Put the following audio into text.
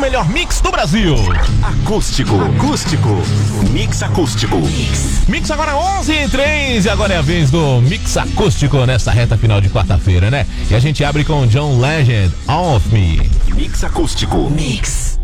melhor mix do Brasil. Acústico. Mix acústico. Mix agora 11h03 e agora é a vez do Mix Acústico nessa reta final de quarta-feira, né? E a gente abre com John Legend, All of Me. Mix acústico. Mix.